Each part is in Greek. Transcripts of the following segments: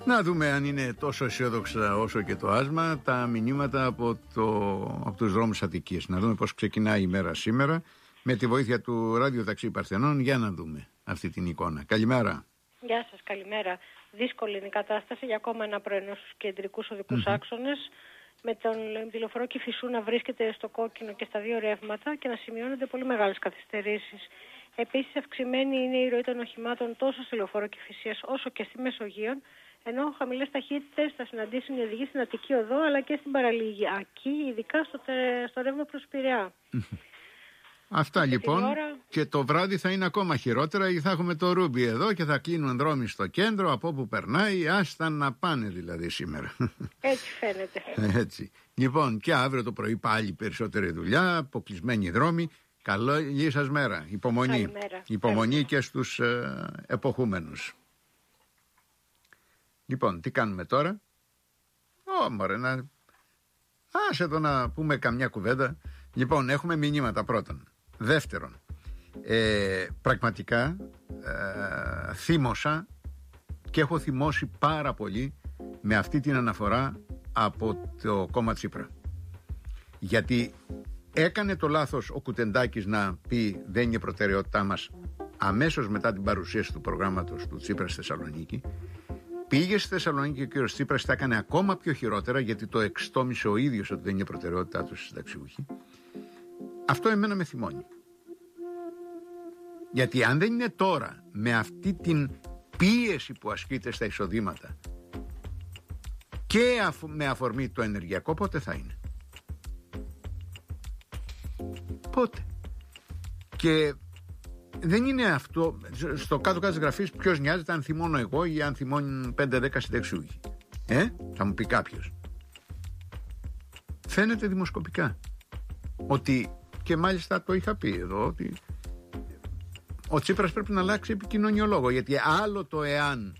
Να δούμε αν είναι τόσο αισιόδοξα όσο και το άσμα τα μηνύματα από τους δρόμους Αττικής. Να δούμε πώς ξεκινάει η μέρα σήμερα με τη βοήθεια του ραδιοταξί Παρθενών, για να δούμε αυτή την εικόνα. Καλημέρα. Γεια σας, καλημέρα. Δύσκολη είναι η κατάσταση για ακόμα ένα πρωινό στους κεντρικούς οδικούς άξονες, με τον τηλεοφορό Κηφισού να βρίσκεται στο κόκκινο και στα δύο ρεύματα και να σημειώνονται πολύ μεγάλες καθυστερήσεις. Επίσης, αυξημένη είναι η ροή των οχημάτων τόσο στη λεωφόρο Κηφισίας όσο και στη Μεσογείο, ενώ χαμηλές ταχύτητες θα συναντήσουν οι οδηγοί στην Αττική Οδό αλλά και στην Παραλιακή, ειδικά στο ρεύμα προς Πειραιά. Αυτά λοιπόν. Και το βράδυ θα είναι ακόμα χειρότερα, γιατί θα έχουμε το Ρούμπι εδώ και θα κλείνουν δρόμοι στο κέντρο από όπου περνάει. Άστα να πάνε δηλαδή σήμερα. Έτσι φαίνεται. Έτσι. Λοιπόν, και αύριο το πρωί πάλι περισσότερη δουλειά, αποκλεισμένοι δρόμοι. Καλή σας μέρα. Υπομονή. Καλημέρα. Υπομονή και στους εποχούμενους. Λοιπόν, τι κάνουμε τώρα? Μωρέ, άσε εδώ να πούμε καμιά κουβέντα. Λοιπόν, έχουμε μηνύματα πρώτον. Δεύτερον, πραγματικά θύμωσα και έχω θυμώσει πάρα πολύ με αυτή την αναφορά από το κόμμα Τσίπρα. Γιατί έκανε το λάθος ο Κουτεντάκης να πει δεν είναι προτεραιότητά μας αμέσως μετά την παρουσίαση του προγράμματος του Τσίπρα στη Θεσσαλονίκη. Πήγε στη Θεσσαλονίκη και ο κύριος Τσίπρας τα έκανε ακόμα πιο χειρότερα, γιατί το εξτόμησε ο ίδιος ότι δεν είναι προτεραιότητά του συνταξιούχοι. Αυτό εμένα με θυμώνει. Γιατί αν δεν είναι τώρα με αυτή την πίεση που ασκείται στα εισοδήματα και με αφορμή το ενεργειακό, πότε θα είναι? Πότε? Και δεν είναι αυτό. Στο κάτω-κάτω της γραφής ποιος νοιάζεται αν θυμώνω εγώ ή αν θυμώνουν 5-10 συνταξιούχοι? Θα μου πει κάποιος. Φαίνεται δημοσκοπικά ότι, και μάλιστα το είχα πει εδώ, ότι ο Τσίπρας πρέπει να αλλάξει επικοινωνιολόγο, γιατί άλλο το εάν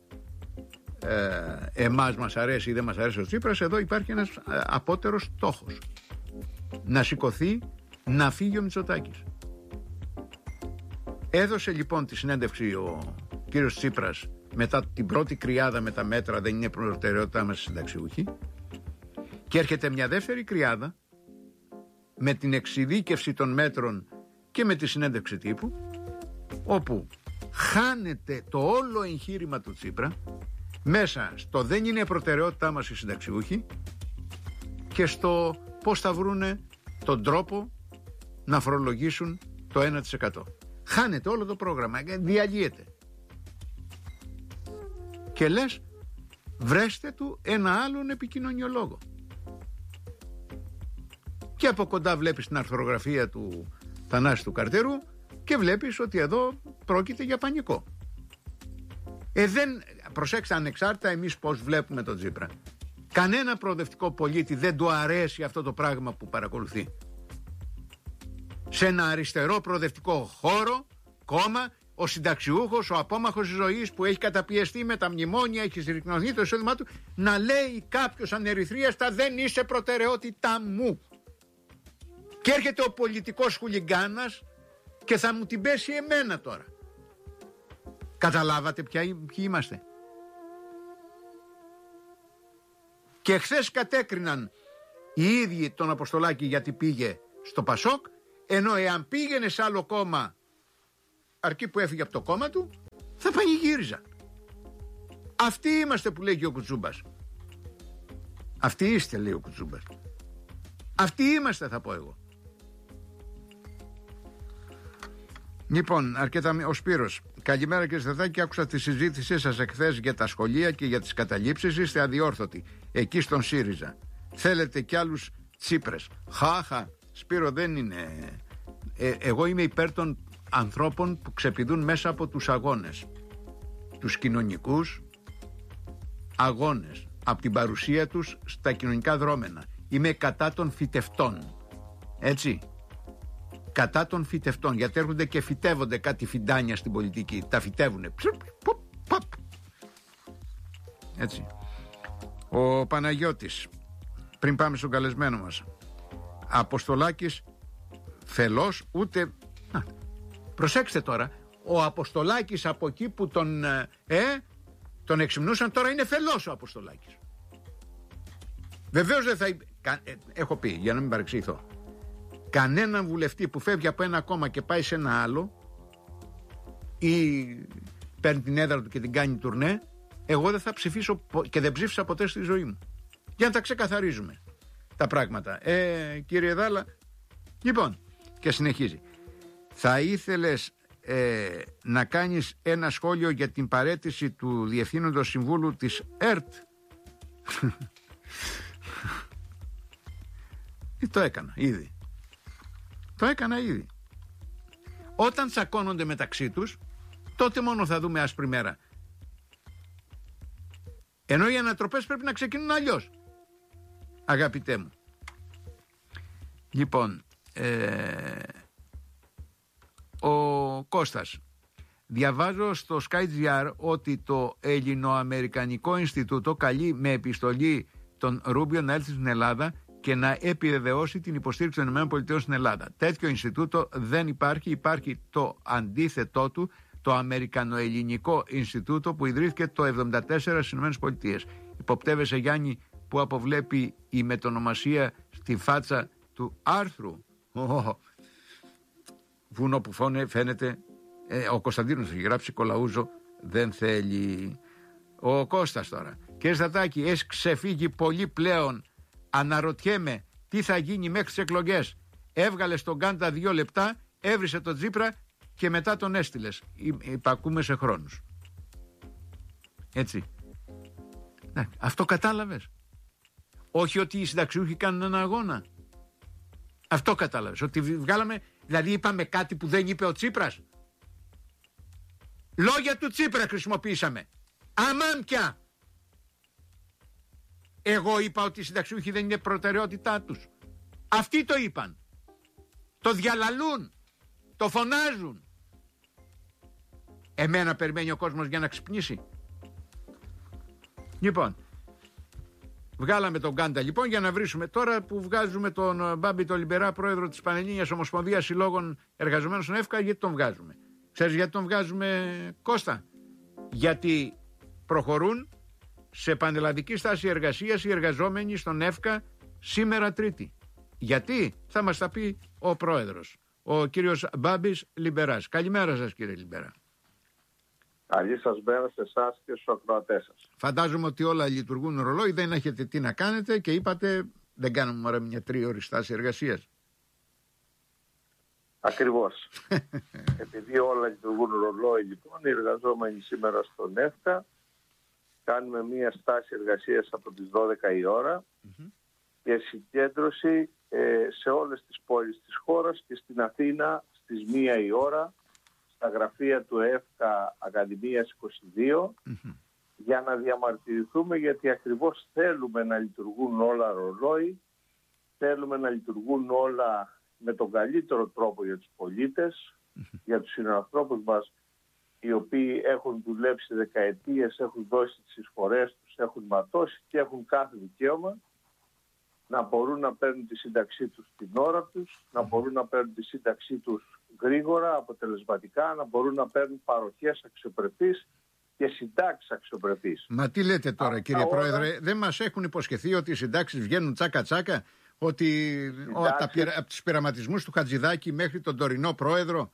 εμάς μας αρέσει ή δεν μας αρέσει ο Τσίπρας, εδώ υπάρχει ένας απότερος στόχος: να σηκωθεί, να φύγει ο Μητσοτάκης. Έδωσε λοιπόν τη συνέντευξη ο κύριος Τσίπρας μετά την πρώτη κρυάδα με τα μέτρα δεν είναι προτεραιότητά μας συνταξιούχοι, και έρχεται μια δεύτερη κρυάδα με την εξειδίκευση των μέτρων και με τη συνέντευξη τύπου, όπου χάνεται το όλο εγχείρημα του Τσίπρα μέσα στο δεν είναι προτεραιότητά μας οι συνταξιούχοι και στο πώς θα βρούνε τον τρόπο να φορολογήσουν το 1%. Χάνεται όλο το πρόγραμμα, διαλύεται. Και λες, βρέστε του ένα άλλον επικοινωνιολόγο. Και από κοντά βλέπεις την αρθρογραφία του Θανάση του Καρτερού και βλέπεις ότι εδώ πρόκειται για πανικό. Προσέξτε, ανεξάρτητα εμείς πώς βλέπουμε τον Τσίπρα, κανένα προοδευτικό πολίτη δεν του αρέσει αυτό το πράγμα που παρακολουθεί. Σε ένα αριστερό προοδευτικό κόμμα, ο συνταξιούχος, ο απόμαχος της ζωής που έχει καταπιεστεί με τα μνημόνια, έχει συρρυκνωθεί το εισόδημά του, να λέει κάποιος ανερυθρίαστα δεν είσαι προτεραιότητά μου. Και έρχεται ο πολιτικός χουλιγκάνας και θα μου την πέσει εμένα τώρα. Καταλάβατε ποιοι είμαστε? Και χθες κατέκριναν οι ίδιοι τον Αποστολάκη γιατί πήγε στο Πασόκ, ενώ εάν πήγαινε σε άλλο κόμμα, αρκεί που έφυγε από το κόμμα του, θα πανηγύριζαν. Αυτοί είμαστε που λέει και ο Κουτσούμπας. Αυτοί είστε, λέει ο Κουτσούμπας. Αυτοί είμαστε, θα πω εγώ. Λοιπόν, αρκετά. Ο Σπύρος. Καλημέρα κύριε Σταθάκη, άκουσα τη συζήτησή σας εχθές για τα σχολεία και για τις καταλήψεις. Είστε αδιόρθωτοι εκεί στον ΣΥΡΙΖΑ. Θέλετε κι άλλους Τσίπρες? Χαχα. Σπύρο, δεν είναι. Εγώ είμαι υπέρ των ανθρώπων που ξεπηδούν μέσα από τους αγώνες, τους κοινωνικούς αγώνες, από την παρουσία τους στα κοινωνικά δρόμενα. Είμαι κατά των φυτευτών, έτσι, κατά των φυτευτών, γιατί έρχονται και φυτεύονται κάτι φιντάνια στην πολιτική, τα φυτεύουνε, έτσι. Ο Παναγιώτης, πριν πάμε στον καλεσμένο μας, Αποστολάκης φελός ούτε. Προσέξτε τώρα, ο Αποστολάκης από εκεί που τον Τον εξυμνούσαν, τώρα είναι φελός ο Αποστολάκης. Βεβαίως δεν θα... Έχω πει, για να μην παρεξηγηθώ, κανέναν βουλευτή που φεύγει από ένα κόμμα και πάει σε ένα άλλο ή παίρνει την έδρα του και την κάνει τουρνέ, εγώ δεν θα ψηφίσω και δεν ψήφισα ποτέ στη ζωή μου. Για να τα ξεκαθαρίζουμε τα πράγματα. Κύριε Δάλα, λοιπόν, και συνεχίζει. Θα ήθελες να κάνεις ένα σχόλιο για την παραίτηση του Διευθύνοντος Συμβούλου της ΕΡΤ? Το έκανα ήδη. Όταν τσακώνονται μεταξύ τους, τότε μόνο θα δούμε άσπρη μέρα. Ενώ οι ανατροπές πρέπει να ξεκινούν αλλιώς, αγαπητέ μου. Λοιπόν, ο Κώστας, διαβάζω στο SkyGR ότι το Ελληνοαμερικανικό Ινστιτούτο καλεί με επιστολή τον Ρούμπιο να έρθει στην Ελλάδα και να επιβεβαιώσει την υποστήριξη των ΗΠΑ στην Ελλάδα. Τέτοιο Ινστιτούτο δεν υπάρχει. Υπάρχει το αντίθετό του, το Αμερικανοελληνικό Ινστιτούτο που ιδρύθηκε το 1974 στις ΗΠΑ. Υποπτεύεσαι, Γιάννη, που αποβλέπει η μετονομασία στη φάτσα του άρθρου? Βουνό που φαίνεται. Ο Κωνσταντίνος έχει γράψει, Κολαούζο δεν θέλει. Ο Κώστας τώρα. Κύριε Στατάκη, έχει ξεφύγει πολύ πλέον. Αναρωτιέμαι τι θα γίνει μέχρι τις εκλογές. Έβγαλες τον Κάντα 2 λεπτά, έβρισε τον Τσίπρα και μετά τον έστειλες. Υπακούμε σε χρόνους. Έτσι. Αυτό κατάλαβες? Όχι ότι οι συνταξιούχοι κάνουν ένα αγώνα. Αυτό κατάλαβες? Ότι βγάλαμε, δηλαδή είπαμε κάτι που δεν είπε ο Τσίπρας. Λόγια του Τσίπρα χρησιμοποίησαμε. Αμάν πια. Εγώ είπα ότι οι συνταξιούχοι δεν είναι προτεραιότητά τους. Αυτοί το είπαν. Το διαλαλούν. Το φωνάζουν. Εμένα περιμένει ο κόσμος για να ξυπνήσει. Λοιπόν, βγάλαμε τον Κάντα λοιπόν για να βρίσουμε. Τώρα που βγάζουμε τον Μπάμπη τον Λιμπερά, πρόεδρο της Πανελλήνιας Ομοσπονδίας Συλλόγων Εργαζομένων στον ΕΦΚΑ, γιατί τον βγάζουμε? Ξέρεις γιατί τον βγάζουμε, Κώστα? Γιατί προχωρούν σε πανελλαδική στάση εργασίας οι εργαζόμενοι στον ΕΦΚΑ σήμερα Τρίτη. Γιατί? Θα μας τα πει ο πρόεδρος, ο κύριος Μπάμπης Λιμπεράς. Καλημέρα σας, κύριε Λιμπερά. Καλή σας μέρα σε εσάς και στους ακροατές σας. Φαντάζομαι ότι όλα λειτουργούν ρολόι, δεν έχετε τι να κάνετε και είπατε δεν κάνουμε μωρέ μια 3ωρη στάση εργασίας. Ακριβώς. Επειδή όλα λειτουργούν ρολόι, λοιπόν, οι εργαζόμενοι σήμερα στον ΕΦΚΑ κάνουμε μια στάση εργασίας από τις 12 η ώρα και συγκέντρωση σε όλες τις πόλεις της χώρας και στην Αθήνα στις 1 η ώρα στα γραφεία του ΕΦΚΑ Ακαδημίας 22 για να διαμαρτυρηθούμε, γιατί ακριβώς θέλουμε να λειτουργούν όλα ρολόι, θέλουμε να λειτουργούν όλα με τον καλύτερο τρόπο για τους πολίτες, για τους συνανθρώπους μας οι οποίοι έχουν δουλέψει δεκαετίες, έχουν δώσει τις εισφορές τους, έχουν ματώσει και έχουν κάθε δικαίωμα να μπορούν να παίρνουν τη σύνταξή τους την ώρα τους, να μπορούν να παίρνουν τη σύνταξή τους γρήγορα, αποτελεσματικά, να μπορούν να παίρνουν παροχές αξιοπρεπείς και συντάξεις αξιοπρεπείς. Μα τι λέτε τώρα, κύριε Πρόεδρε, δεν μας έχουν υποσχεθεί ότι οι συντάξεις βγαίνουν τσάκα-τσάκα, ότι από τους πειραματισμούς του Χατζηδάκη μέχρι τον τωρινό πρόεδρο?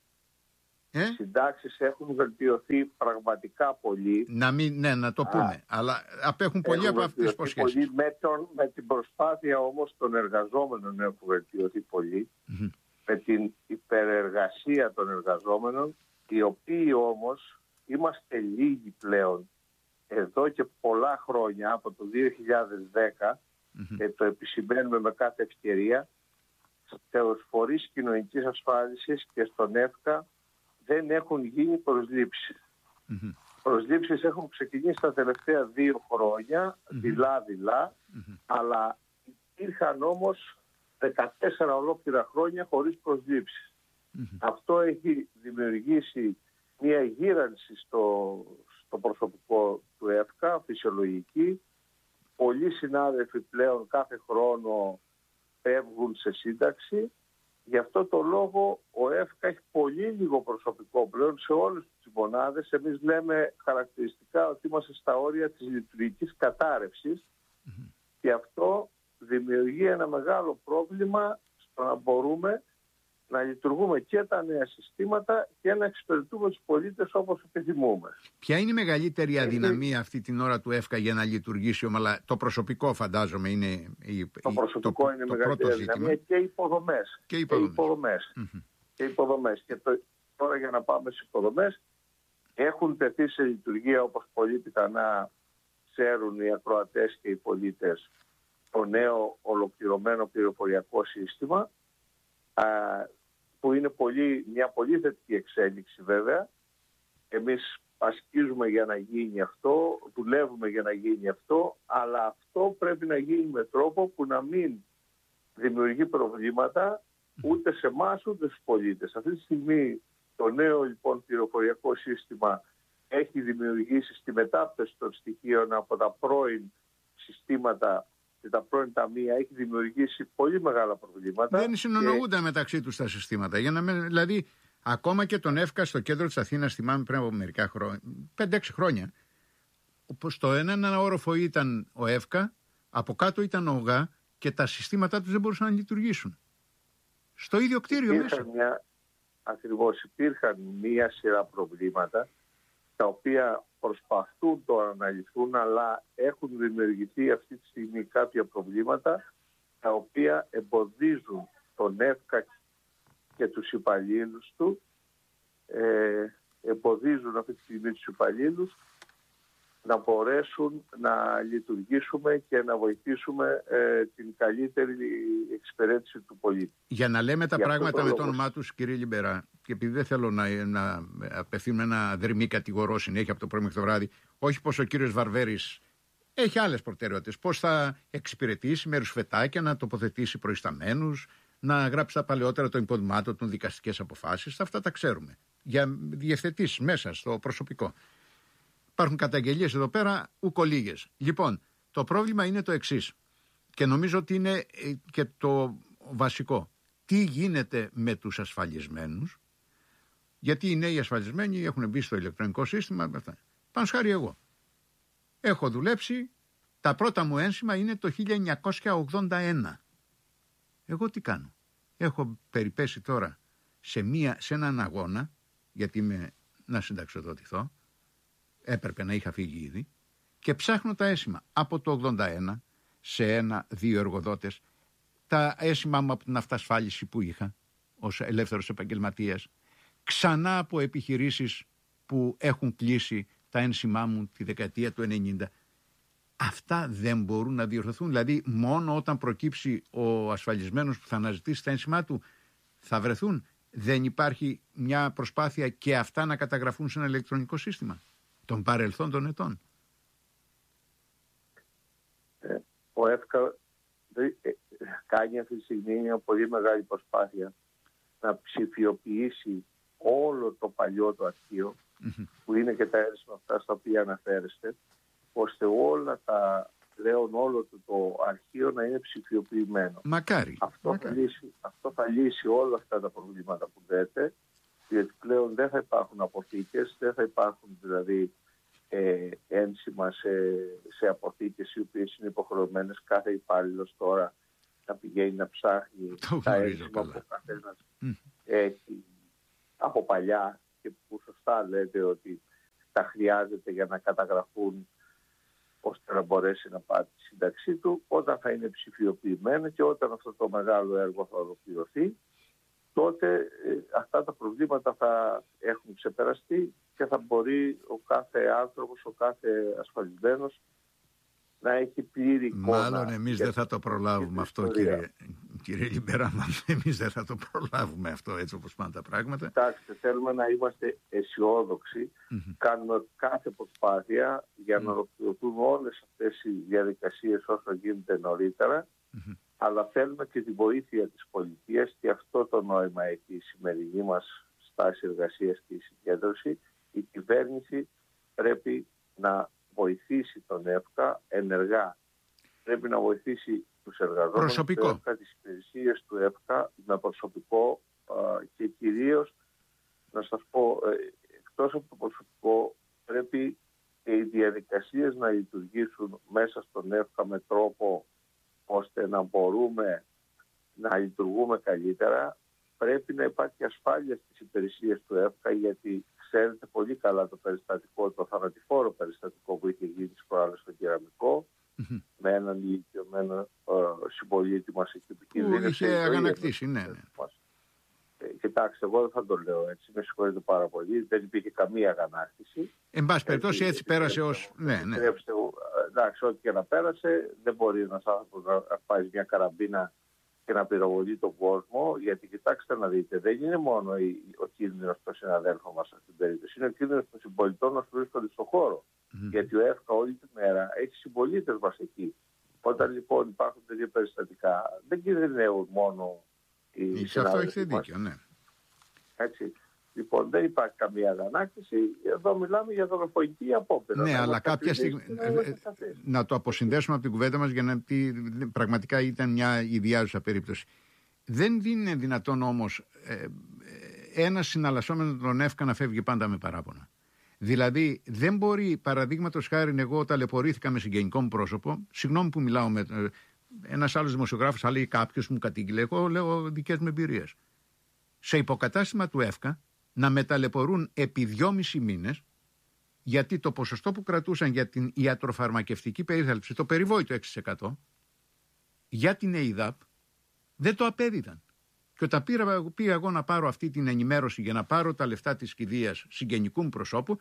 Οι συντάξεις έχουν βελτιωθεί πραγματικά πολύ. Να το πούμε, αλλά απέχουν πολύ από αυτές τις υποσχέσεις. Με την προσπάθεια όμως των εργαζόμενων έχουν βελτιωθεί πολύ, με την υπερεργασία των εργαζόμενων, οι οποίοι όμως είμαστε λίγοι πλέον εδώ και πολλά χρόνια, από το 2010, και το επισημαίνουμε με κάθε ευκαιρία, στους φορείς κοινωνικής ασφάλισης και στον ΕΦΚΑ δεν έχουν γίνει προσλήψεις. Προσλήψεις έχουν ξεκινήσει τα τελευταία 2 χρόνια, δειλά-δειλά, αλλά υπήρχαν όμως 14 ολόκληρα χρόνια χωρίς προσλήψεις. Αυτό έχει δημιουργήσει μια γύρανση στο προσωπικό του ΕΦΚΑ, φυσιολογική. Πολλοί συνάδελφοι πλέον κάθε χρόνο φεύγουν σε σύνταξη. Γι' αυτό το λόγο ο ΕΦΚΑ έχει πολύ λίγο προσωπικό πλέον σε όλες τις μονάδες. Εμείς λέμε χαρακτηριστικά ουσιαστικά ότι είμαστε στα όρια της λειτουργικής κατάρρευσης και αυτό δημιουργεί ένα μεγάλο πρόβλημα στο να μπορούμε να λειτουργούμε και τα νέα συστήματα και να εξυπηρετούμε τους πολίτες όπως επιθυμούμε. Ποια είναι η μεγαλύτερη αδυναμία αυτή την ώρα του ΕΦΚΑ για να λειτουργήσει ομαλά? Το προσωπικό φαντάζομαι είναι το προσωπικό είναι η μεγαλύτερη αδυναμία και οι υποδομές. Και οι υποδομές. Και τώρα για να πάμε στις υποδομές, έχουν τεθεί σε λειτουργία, όπως πολύ πιθανά ξέρουν οι ακροατές και οι πολίτες, το νέο ολοκληρωμένο πληροφοριακό σύστημα, που είναι μια πολύ θετική εξέλιξη βέβαια. Εμείς ασκίζουμε για να γίνει αυτό, δουλεύουμε για να γίνει αυτό, αλλά αυτό πρέπει να γίνει με τρόπο που να μην δημιουργεί προβλήματα ούτε σε εμάς ούτε στους πολίτες. Αυτή τη στιγμή το νέο λοιπόν πληροφοριακό σύστημα έχει δημιουργήσει στη μετάπτωση των στοιχείων από τα πρώην συστήματα και τα πρώην ταμεία, έχει δημιουργήσει πολύ μεγάλα προβλήματα. Δεν συνεννοούνται μεταξύ τους τα συστήματα. Δηλαδή, ακόμα και τον ΕΦΚΑ στο κέντρο της Αθήνας, θυμάμαι πριν από μερικά χρόνια, 5-6 χρόνια, όπως στο ένα όροφο ήταν ο ΕΦΚΑ, από κάτω ήταν ο ΟΓΑ και τα συστήματά τους δεν μπορούσαν να λειτουργήσουν. Στο ίδιο κτίριο μέσα. Ακριβώς, υπήρχαν μία σειρά προβλήματα τα οποία προσπαθούν τώρα να λυθούν, αλλά έχουν δημιουργηθεί αυτή τη στιγμή κάποια προβλήματα τα οποία εμποδίζουν τον ΕΦΚΑ και τους υπαλλήλους του, εμποδίζουν αυτή τη στιγμή τους υπαλλήλους να μπορέσουν να λειτουργήσουμε και να βοηθήσουμε την καλύτερη εξυπηρέτηση του πολίτη. Για να λέμε τα πράγματα με το όνομά τους, κύριε Λιμπερά, και επειδή δεν θέλω να απευθύνουμε ένα δρυμή κατηγορό συνέχεια από το πρωί μέχρι το βράδυ, όχι πως ο κύριος Βαρβέρης έχει άλλες προτεραιότητες, πως θα εξυπηρετήσει με ρουσφετάκια, να τοποθετήσει προϊσταμένους, να γράψει τα παλαιότερα των υποδημάτων των δικαστικές αποφάσεις, αυτά τα ξέρουμε. Για διευθετήσεις μέσα στο προσωπικό. Υπάρχουν καταγγελίες εδώ πέρα, ουκολίγες. Λοιπόν, το πρόβλημα είναι το εξής. Και νομίζω ότι είναι και το βασικό. Τι γίνεται με τους ασφαλισμένους? Γιατί οι νέοι ασφαλισμένοι έχουν μπει στο ηλεκτρονικό σύστημα. Πάνω σχάρι εγώ. Έχω δουλέψει, τα πρώτα μου ένσημα είναι το 1981. Εγώ τι κάνω? Έχω περιπέσει τώρα σε έναν αγώνα, γιατί είμαι να συνταξιοδοτηθώ. Έπρεπε να είχα φύγει ήδη και ψάχνω τα έσημα από το 81 σε 1-2 εργοδότες, τα έσημα μου από την αυτασφάλιση που είχα ως ελεύθερος επαγγελματίας, ξανά από επιχειρήσεις που έχουν κλείσει τα ένσημά μου τη δεκαετία του 90. Αυτά δεν μπορούν να διορθωθούν? Δηλαδή μόνο όταν προκύψει ο ασφαλισμένος που θα αναζητήσει τα ένσημά του θα βρεθούν? Δεν υπάρχει μια προσπάθεια και αυτά να καταγραφούν σε ένα ηλεκτρονικό σύστημα των παρελθόντων ετών? Ο ΕΦΚΑ κάνει αυτή τη στιγμή μια πολύ μεγάλη προσπάθεια να ψηφιοποιήσει όλο το παλιό το αρχείο, που είναι και τα ένσημα αυτά στα οποία αναφέρεστε, ώστε όλα τα πλέον όλο το αρχείο να είναι ψηφιοποιημένο. Μακάρι. Αυτό θα λύσει όλα αυτά τα προβλήματα που λέτε, γιατί πλέον δεν θα υπάρχουν αποθήκες, δεν θα υπάρχουν δηλαδή ένσημα σε αποθήκες οι οποίες είναι υποχρεωμένες κάθε υπάλληλος τώρα να πηγαίνει να ψάχνει τα ένσημα που ο καθένας έχει από παλιά και που σωστά λέτε ότι τα χρειάζεται για να καταγραφούν ώστε να μπορέσει να πάρει τη σύνταξή του. Όταν θα είναι ψηφιοποιημένα και όταν αυτό το μεγάλο έργο θα ολοκληρωθεί, τότε αυτά τα προβλήματα θα έχουν ξεπεραστεί και θα μπορεί ο κάθε άνθρωπος, ο κάθε ασφαλισμένος να έχει πλήρη εικόνα. Μάλλον εμείς δεν θα το προλάβουμε αυτό, κύριε Λιμπερά, εμείς δεν θα το προλάβουμε αυτό έτσι όπως πάνε τα πράγματα. Κοιτάξτε, θέλουμε να είμαστε αισιόδοξοι, κάνουμε κάθε προσπάθεια για να ολοκληρωθούν όλες αυτές οι διαδικασίες όσο γίνεται νωρίτερα, αλλά θέλουμε και τη βοήθεια της πολιτείας και αυτό το νόημα έχει η σημερινή μας στάση εργασίας και η συγκέντρωση. Η κυβέρνηση πρέπει να βοηθήσει τον ΕΦΚΑ ενεργά. Πρέπει να βοηθήσει τους εργαζόμενους του ΕΦΚΑ, τις υπηρεσίες του ΕΦΚΑ με προσωπικό και κυρίως, να σας πω, εκτός από το προσωπικό πρέπει και οι διαδικασίες να λειτουργήσουν μέσα στον ΕΦΚΑ με τρόπο ώστε να μπορούμε να λειτουργούμε καλύτερα, πρέπει να υπάρχει ασφάλεια στις υπηρεσίες του ΕΦΚΑ, γιατί ξέρετε πολύ καλά το περιστατικό, το θανατηφόρο περιστατικό που είχε γίνει τις προάλλες στο Κεραμικό, με έναν ηλικιωμένο συμπολίτη μας εκεί που κινδύνευσε. Είχε αγανακτήσει, ναι. Κοιτάξτε, εγώ δεν θα το λέω έτσι, με συγχωρείτε πάρα πολύ, δεν υπήρχε καμία αγανάκτηση. Εν πάση περιπτώσει έτσι πέρασε ως... Ναι. Εντάξει, ό,τι και να πέρασε, δεν μπορεί ένας άνθρωπος να πάει μια καραμπίνα και να πυροβολεί τον κόσμο, γιατί κοιτάξτε να δείτε, δεν είναι μόνο ο κίνδυνος των συναδέλφων μας σε αυτήν την περίπτωση, είναι ο κίνδυνος των συμπολιτών μας που βρίσκονται στον χώρο. Γιατί ο ΕΦΚΑ όλη τη μέρα έχει συμπολίτες μας εκεί. Όταν λοιπόν υπάρχουν τέτοια περιστατικά, δεν κινδυνεύουν μόνο οι συνάδελφοι. Αυτό έχετε δίκιο, ναι. Έτσι. Λοιπόν, δεν υπάρχει καμία αγανάκτηση. Εδώ μιλάμε για δολοφονική απόπειρα. Ναι, αλλά κάποια στιγμή. Να το αποσυνδέσουμε από την κουβέντα μας, γιατί πραγματικά ήταν μια ιδιάζουσα περίπτωση. Δεν είναι δυνατόν όμως ένας συναλλασσόμενος τον ΕΦΚΑ να φεύγει πάντα με παράπονα. Δηλαδή, δεν μπορεί, παραδείγματος χάρη, εγώ ταλαιπωρήθηκα με συγγενικό μου πρόσωπο. Συγγνώμη που μιλάω με. Ένας άλλος δημοσιογράφος, αλλά ή κάποιος μου κατήγγειλε. Εγώ λέω δικές μου εμπειρίες. Σε υποκατάστημα του ΕΦΚΑ να με ταλαιπωρούν επί 2,5 μήνες, γιατί το ποσοστό που κρατούσαν για την ιατροφαρμακευτική περίθαλψη, το περιβόητο 6%, για την ΕΙΔΑΠ, δεν το απέδιδαν. Και όταν πήγα εγώ να πάρω αυτή την ενημέρωση για να πάρω τα λεφτά της κηδείας συγγενικού μου προσώπου,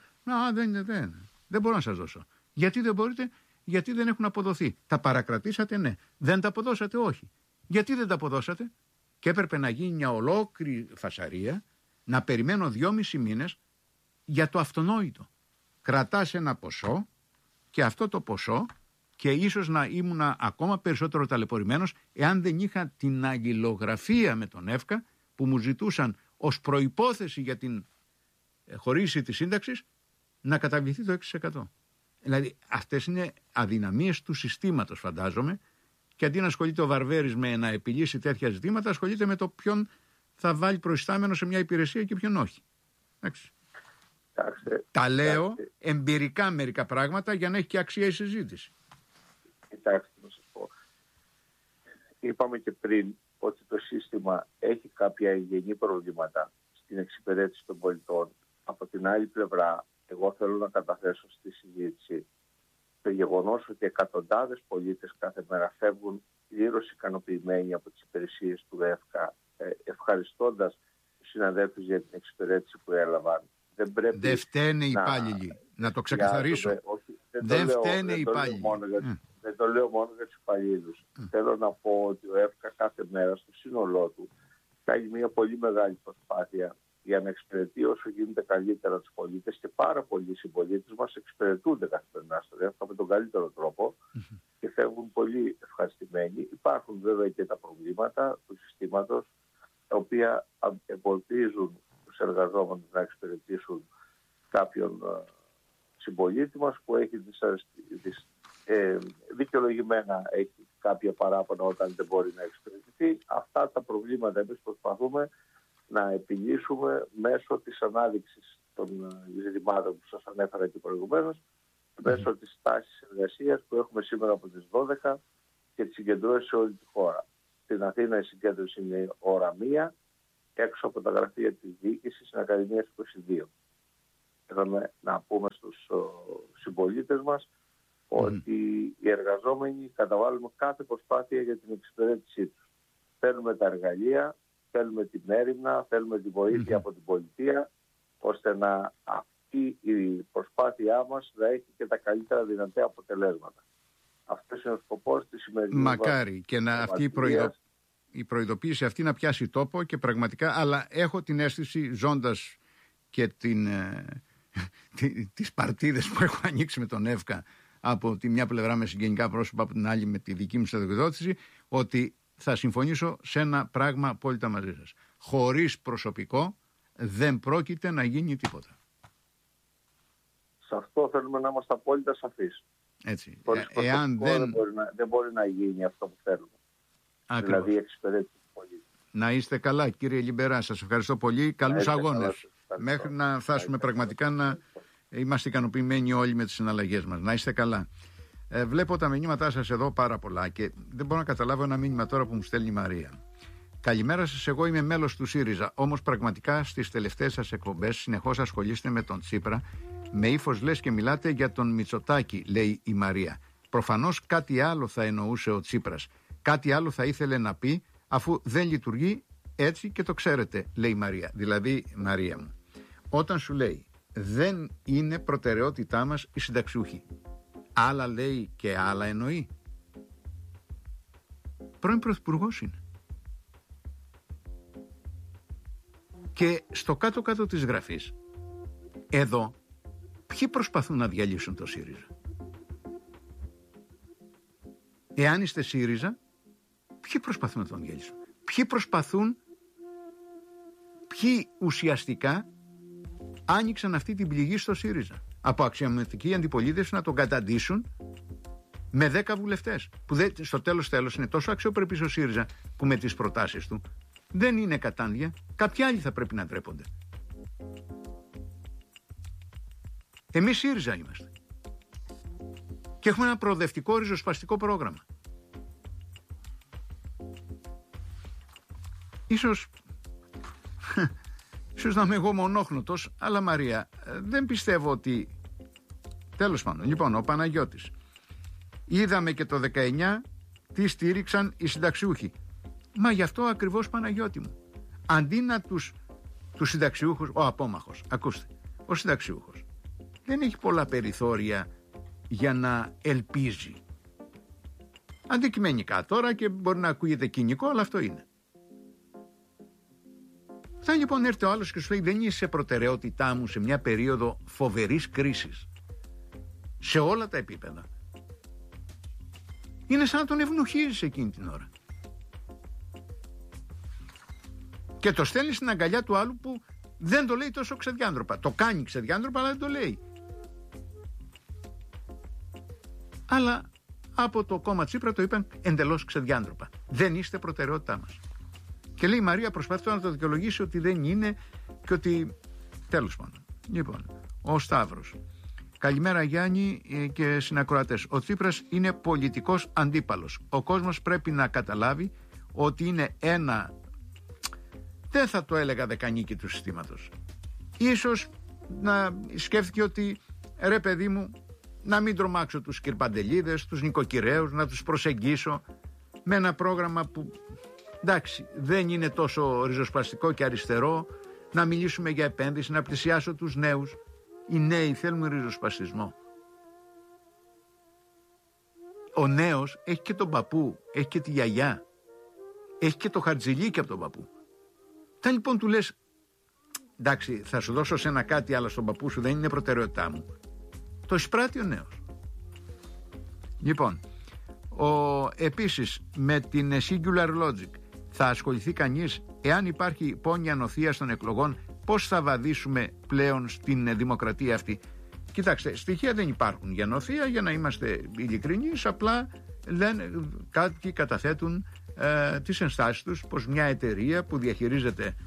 δεν μπορώ να σας δώσω. Γιατί δεν μπορείτε? Γιατί δεν έχουν αποδοθεί. Τα παρακρατήσατε? Ναι. Δεν τα αποδώσατε? Όχι. Γιατί δεν τα αποδώσατε? Και έπρεπε να γίνει μια ολόκληρη φασαρία, να περιμένω 2,5 μήνες για το αυτονόητο. Κρατάς ένα ποσό και αυτό το ποσό, και ίσως να ήμουν ακόμα περισσότερο ταλαιπωρημένος εάν δεν είχα την αλληλογραφία με τον ΕΦΚΑ που μου ζητούσαν ως προϋπόθεση για την χορήγηση της σύνταξης να καταβληθεί το 6%. Δηλαδή αυτές είναι αδυναμίες του συστήματος, φαντάζομαι, και αντί να ασχολείται ο Βαρβέρης με να επιλύσει τέτοια ζητήματα, ασχολείται με το ποιον θα βάλει προϊστάμενο σε μια υπηρεσία και ποιον όχι. Τα λέω εμπειρικά μερικά πράγματα για να έχει και αξία η συζήτηση. Κοιτάξτε, να σας πω. Είπαμε και πριν ότι το σύστημα έχει κάποια εγγενή προβλήματα στην εξυπηρέτηση των πολιτών. Από την άλλη πλευρά, εγώ θέλω να καταθέσω στη συζήτηση το γεγονός ότι εκατοντάδες πολίτες κάθε μέρα φεύγουν πλήρως ικανοποιημένοι από τις υπηρεσίες του ΕΦΚΑ, ευχαριστώντας τους συναδέλφους για την εξυπηρέτηση που έλαβαν. Δεν φταίνε οι υπάλληλοι. Να το ξεκαθαρίσω. Δεν φταίνε οι υπάλληλοι. Δεν το λέω μόνο για τους υπαλλήλους. Θέλω να πω ότι ο ΕΦΚΑ κάθε μέρα στο σύνολό του κάνει μια πολύ μεγάλη προσπάθεια για να εξυπηρετεί όσο γίνεται καλύτερα τους πολίτες, και πάρα πολλοί συμπολίτες μας εξυπηρετούνται καθημερινά στο ΕΦΚΑ με τον καλύτερο τρόπο και φεύγουν πολύ ευχαριστημένοι. Υπάρχουν βέβαια και τα προβλήματα του συστήματος, τα οποία εμποδίζουν τους εργαζόμενους να εξυπηρετήσουν κάποιον συμπολίτη μας που έχει δικαιολογημένα έχει κάποια παράπονα όταν δεν μπορεί να εξυπηρετηθεί. Αυτά τα προβλήματα εμείς προσπαθούμε να επιλύσουμε μέσω της ανάδειξης των ζητημάτων που σας ανέφερα και προηγουμένως, μέσω της τάσης εργασίας που έχουμε σήμερα από τις 12 και τις συγκεντρώσεις σε όλη τη χώρα. Στην Αθήνα η συγκέντρωση είναι ώρα 1, έξω από τα γραφεία της διοίκησης στην Ακαδημία 22. Θέλουμε να πούμε στους συμπολίτες μας ότι οι εργαζόμενοι καταβάλουμε κάθε προσπάθεια για την εξυπηρέτησή τους. Θέλουμε τα εργαλεία, θέλουμε την έρευνα, θέλουμε τη βοήθεια από την πολιτεία, ώστε να αυτή η προσπάθειά μας να έχει και τα καλύτερα δυνατά αποτελέσματα. Αυτός είναι ο σκοπός της σημερινής. Μακάρι και να αυτή η προειδοποίηση αυτή να πιάσει τόπο και πραγματικά, αλλά έχω την αίσθηση, ζώντας και τις παρτίδες που έχω ανοίξει με τον ΕΦΚΑ, από τη μια πλευρά με συγγενικά πρόσωπα, από την άλλη με τη δική μου στρατιωτικοδότηση, ότι θα συμφωνήσω σε ένα πράγμα απόλυτα μαζί σας. Χωρίς προσωπικό δεν πρόκειται να γίνει τίποτα. Σε αυτό θέλουμε να είμαστε απόλυτα σαφείς. Έτσι. Χωρίς προσωπικό δεν μπορεί να γίνει αυτό που θέλουμε. Ακριβώς. Δηλαδή η εξυπηρέτηση του πολίτη. Να είστε καλά, κύριε Λιμπερά. Σας ευχαριστώ πολύ. Καλούς αγώνες. Μέχρι να φτάσουμε πραγματικά είμαστε ικανοποιημένοι όλοι με τις συναλλαγές μας. Να είστε καλά. Βλέπω τα μηνύματά σας εδώ πάρα πολλά και δεν μπορώ να καταλάβω ένα μήνυμα τώρα που μου στέλνει η Μαρία. Καλημέρα σας, εγώ είμαι μέλος του ΣΥΡΙΖΑ. Όμως πραγματικά στις τελευταίες σας εκπομπές συνεχώς ασχολείστε με τον Τσίπρα. Με ύφος λες και μιλάτε για τον Μητσοτάκη, λέει η Μαρία. Προφανώς κάτι άλλο θα εννοούσε ο Τσίπρας. Κάτι άλλο θα ήθελε να πει, αφού δεν λειτουργεί έτσι και το ξέρετε, λέει η Μαρία. Δηλαδή, Μαρία μου, όταν σου λέει δεν είναι προτεραιότητά μας οι συνταξιούχοι, άλλα λέει και άλλα εννοεί. Πρώην πρωθυπουργός είναι. Και στο κάτω-κάτω της γραφής, εδώ, ποιοι προσπαθούν να διαλύσουν το ΣΥΡΙΖΑ? Εάν είστε ΣΥΡΙΖΑ, ποιοι προσπαθούν να τον διαλύσουν? Ποιοι ουσιαστικά άνοιξαν αυτή την πληγή στο ΣΥΡΙΖΑ? Από αξιωματική αντιπολίτευση να τον καταντήσουν με 10 βουλευτές. Που στο τέλος είναι τόσο αξιοπρεπής ο ΣΥΡΙΖΑ που με τις προτάσεις του δεν είναι κατάντια. Κάποιοι άλλοι θα πρέπει να ντρέπονται. Εμείς ΣΥΡΙΖΑ είμαστε. Και έχουμε ένα προοδευτικό ριζοσπαστικό πρόγραμμα. Ίσως να είμαι εγώ μονόχνοτος, αλλά Μαρία, δεν πιστεύω ότι... Τέλος πάντων, λοιπόν, ο Παναγιώτης. Είδαμε και το 19 τι στήριξαν οι συνταξιούχοι. Μα γι' αυτό ακριβώς, Παναγιώτη μου. Αντί να τους συνταξιούχους, ο απόμαχος, ακούστε, ο συνταξιούχος δεν έχει πολλά περιθώρια για να ελπίζει. Αντικειμενικά τώρα, και μπορεί να ακούγεται κοινικό, αλλά αυτό είναι. Θα λοιπόν έρθει ο άλλος και σου λέει δεν είσαι προτεραιότητά μου σε μια περίοδο φοβερής κρίσης. Σε όλα τα επίπεδα. Είναι σαν να τον ευνοχίζεις εκείνη την ώρα. Και το στέλνει στην αγκαλιά του άλλου που δεν το λέει τόσο ξεδιάντροπα. Το κάνει ξεδιάντροπα, αλλά δεν το λέει. Αλλά από το κόμμα Τσίπρα το είπαν εντελώς ξεδιάντροπα. Δεν είστε προτεραιότητά μας. Και λέει η Μαρία, προσπαθεί να το δικαιολογήσει ότι δεν είναι και ότι... Τέλος πάντων. Λοιπόν, ο Σταύρος. Καλημέρα Γιάννη και συνακροατές. Ο Τσίπρας είναι πολιτικός αντίπαλος. Ο κόσμος πρέπει να καταλάβει ότι είναι ένα... Δεν θα το έλεγα δεκανίκη του συστήματος. Ίσως να σκέφτηκε ότι ρε παιδί μου, να μην τρομάξω τους κυρπαντελίδες, τους νοικοκυρέους, να τους προσεγγίσω με ένα πρόγραμμα που εντάξει δεν είναι τόσο ριζοσπαστικό και αριστερό, να μιλήσουμε για επένδυση, να πλησιάσω τους νέους. Οι νέοι θέλουν ριζοσπαστισμό. Ο νέος έχει και τον παππού, έχει και τη γιαγιά, έχει και το χαρτζηλίκι από τον παππού. Τα λοιπόν του λες, εντάξει θα σου δώσω σε ένα κάτι, αλλά στον παππού σου δεν είναι προτεραιότητά μου. Το εισπράττει ο νέος. Λοιπόν, επίσης με την Singular Logic θα ασχοληθεί κανείς? Εάν υπάρχει πόνια νοθείας των εκλογών, πώς θα βαδίσουμε πλέον στην δημοκρατία αυτή? Κοιτάξτε, στοιχεία δεν υπάρχουν για νοθεία, για να είμαστε ειλικρινείς, απλά κάποιοι καταθέτουν τις ενστάσεις τους πως μια εταιρεία που διαχειρίζεται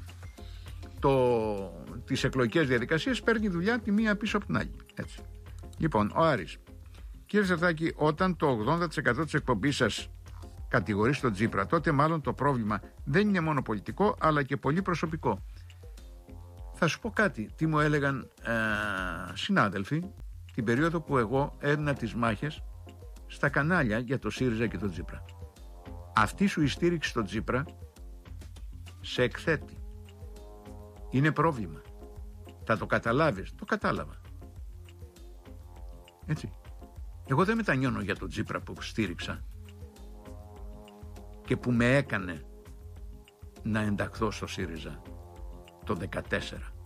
τις εκλογικές διαδικασίες παίρνει δουλειά τη μία πίσω από την άλλη. Έτσι. Λοιπόν, ο Άρης. Κύριε Σερτάκη, όταν το 80% της εκπομπής σας κατηγορεί στον Τσίπρα, τότε μάλλον το πρόβλημα δεν είναι μόνο πολιτικό, αλλά και πολύ προσωπικό. Θα σου πω κάτι, τι μου έλεγαν συνάδελφοι την περίοδο που εγώ έδινα τις μάχες στα κανάλια για το ΣΥΡΙΖΑ και τον Τσίπρα. Αυτή σου η στήριξη στον Τσίπρα σε εκθέτει. Είναι πρόβλημα. Θα το καταλάβεις. Το κατάλαβα. Έτσι. Εγώ δεν μετανιώνω για τον Τσίπρα που στήριξα και που με έκανε να ενταχθώ στο ΣΥΡΙΖΑ το 2014.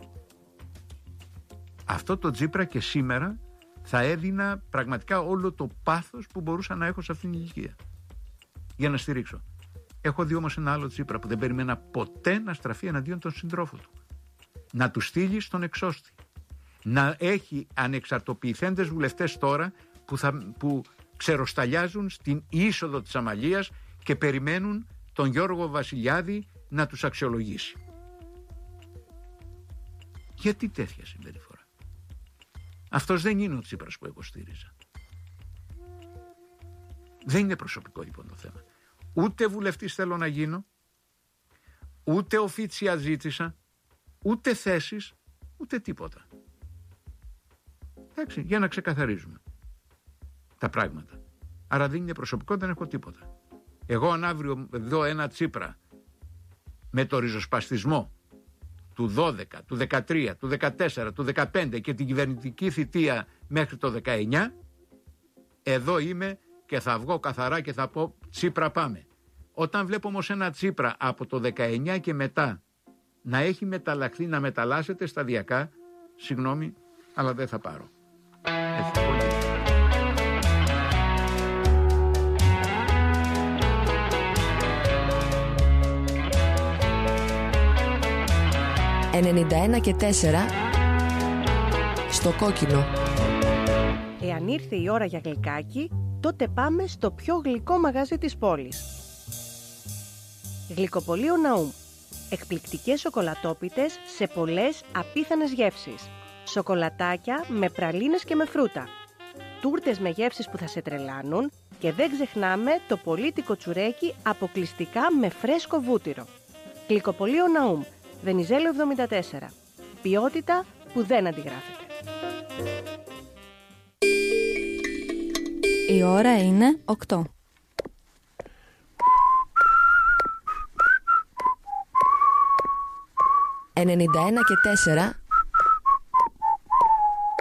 Αυτό το Τσίπρα και σήμερα θα έδινα πραγματικά όλο το πάθος που μπορούσα να έχω σε αυτήν την ηλικία για να στηρίξω. Έχω δει όμως ένα άλλο Τσίπρα που δεν περιμένα ποτέ να στραφεί εναντίον των συντρόφων του. Να του στείλει στον εξώστη. Να έχει ανεξαρτοποιηθέντες βουλευτές τώρα που ξεροσταλιάζουν στην είσοδο της Αμαλίας και περιμένουν τον Γιώργο Βασιλιάδη να τους αξιολογήσει. Γιατί τέτοια συμπεριφορά? Αυτός δεν είναι ο Τσίπρας που εγώ στήριζα. Δεν είναι προσωπικό λοιπόν το θέμα. Ούτε βουλευτής θέλω να γίνω, ούτε οφίτσια ζήτησα, ούτε θέσεις, ούτε τίποτα. Εντάξει, για να ξεκαθαρίζουμε τα πράγματα. Άρα δεν είναι προσωπικό, δεν έχω τίποτα. Εγώ αν αύριο δω ένα Τσίπρα με το ριζοσπαστισμό του 12, του 13, του 14, του 15 και την κυβερνητική θητεία μέχρι το 19, εδώ είμαι και θα βγω καθαρά και θα πω Τσίπρα πάμε. Όταν βλέπω όμως ένα Τσίπρα από το 19 και μετά να έχει μεταλλαχθεί, να μεταλλάσσεται σταδιακά, συγγνώμη, αλλά δεν θα πάρω. Έτσι, πολύ. 91 και 4 στο κόκκινο. Εάν ήρθε η ώρα για γλυκάκι, τότε πάμε στο πιο γλυκό μαγαζί της πόλης. Γλυκοπωλείο Ναούμ. Εκπληκτικές σοκολατόπιτες σε πολλές απίθανες γεύσεις. Σοκολατάκια με πραλίνες και με φρούτα. Τούρτες με γεύσεις που θα σε τρελάνουν και δεν ξεχνάμε το πολύτικο τσουρέκι αποκλειστικά με φρέσκο βούτυρο. Γλυκοπωλείο Ναούμ. Βενιζέλο 74. Ποιότητα που δεν αντιγράφεται. Η ώρα είναι 8. «91 και 4